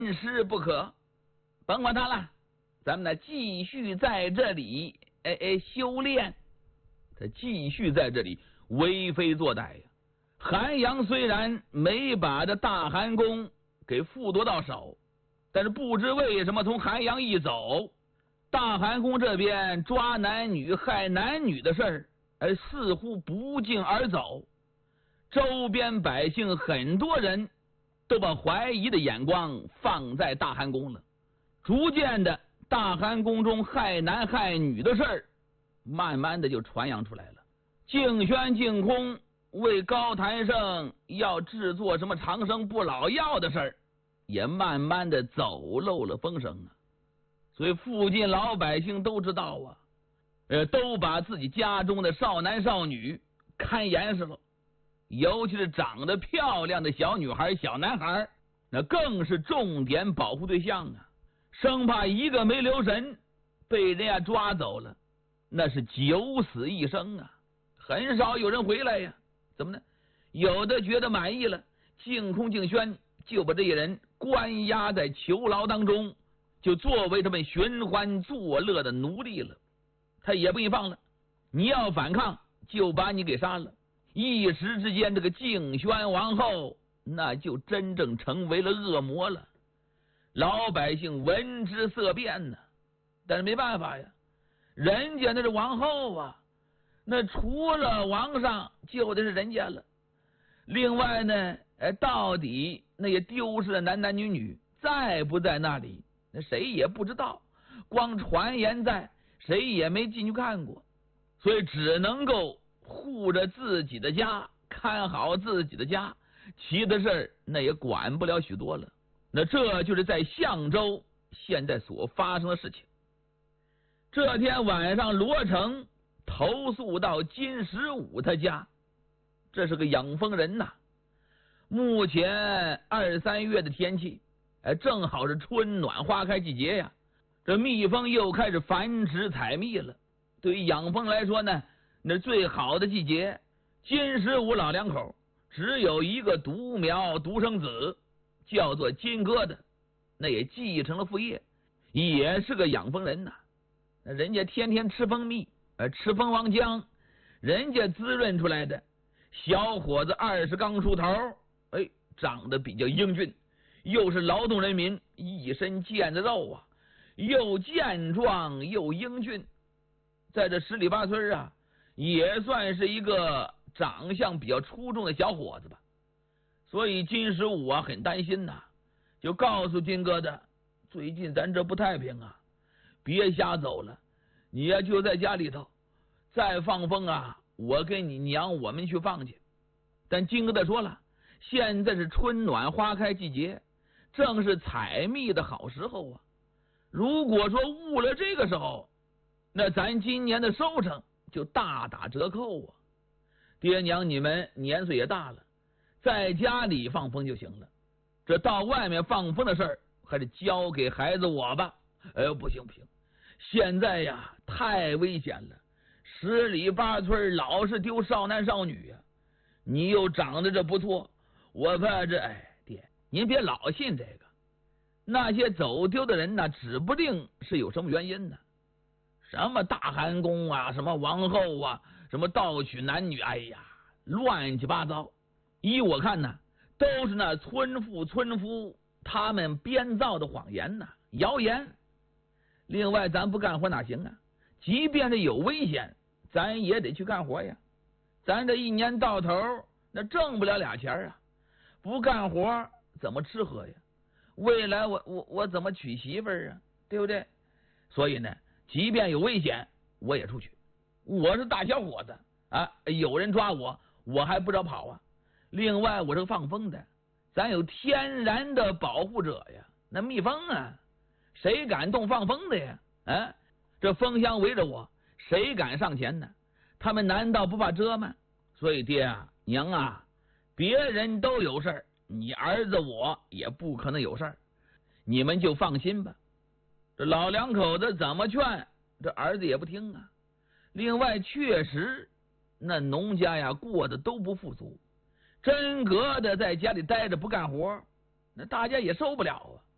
事不可。甭管他了，咱们呢继续在这里修炼。他继续在这里为非作歹呀。韩阳虽然没把这大韩宫给复夺到手，但是不知为什么从韩阳一走，大韩宫这边抓男女害男女的事儿似乎不胫而走。周边百姓很多人都把怀疑的眼光放在大韩宫了，逐渐的大韩宫中害男害女的事儿慢慢的就传扬出来了。敬轩净空为高谭胜要制作什么长生不老药的事儿也慢慢的走漏了风声啊。所以附近老百姓都知道啊，都把自己家中的少男少女看严实了，尤其是长得漂亮的小女孩小男孩，那更是重点保护对象啊，生怕一个没留神被人家抓走了，那是九死一生啊。很少有人回来呀，怎么呢？有的觉得满意了，净空净轩就把这些人关押在囚牢当中，就作为他们寻欢作乐的奴隶了。他也不给你放了，你要反抗就把你给杀了。一时之间，这个敬轩王后那就真正成为了恶魔了。老百姓闻之色变呢，但是没办法呀，人家那是王后啊，那除了皇上救的是人家了。另外呢，到底那也丢失了男男女女在不在那里，那谁也不知道，光传言在，谁也没进去看过，所以只能够护着自己的家，看好自己的家，其他事儿那也管不了许多了。那这就是在相州现在所发生的事情。这天晚上，罗成投宿到金十五他家，这是个养蜂人呐。目前2、3月的天气，正好是春暖花开季节呀，这蜜蜂又开始繁殖采蜜了。对于养蜂来说呢，那最好的季节。金十五老两口只有一个独苗独生子，叫做金疙瘩，那也继承了父业，也是个养蜂人呐。那人家天天吃蜂蜜，吃蜂王浆，人家滋润出来的小伙子20刚出头，长得比较英俊，又是劳动人民，一身腱子肉啊，又健壮又英俊，在这十里八村啊，也算是一个长相比较出众的小伙子吧。所以金十五啊很担心呐，就告诉金疙瘩，最近咱这不太平啊，别瞎走了，你呀就在家里头，再放风啊，我跟你娘我们去放去。但金疙瘩说了，现在是春暖花开季节，正是采蜜的好时候啊，如果说误了这个时候，那咱今年的收成就大打折扣啊。爹娘你们年岁也大了，在家里放风就行了，这到外面放风的事儿还是交给孩子我吧。不行不行，现在呀太危险了，十里八村老是丢少男少女呀，你又长得这不错，我怕这爹您别老信这个，那些走丢的人呢，指不定是有什么原因呢。什么大寒宫啊，什么王后啊，什么盗取男女，乱七八糟。依我看呢，都是那村妇村夫他们编造的谎言呐，谣言。另外咱不干活哪行啊，即便是有危险咱也得去干活呀，咱这一年到头那挣不了俩钱啊，不干活怎么吃喝呀？未来我怎么娶媳妇儿啊，对不对？所以呢，即便有危险我也出去，我是大小伙子啊，有人抓我还不知道跑啊。另外我是个放风的，咱有天然的保护者呀，那蜜蜂啊，谁敢动放风的呀？这蜂箱围着我，谁敢上前呢？他们难道不怕蛰吗？所以爹啊娘啊，别人都有事儿，你儿子我也不可能有事儿，你们就放心吧。这老两口子怎么劝，这儿子也不听啊。另外确实那农家呀过得都不富足，真格的在家里待着不干活，那大家也受不了啊。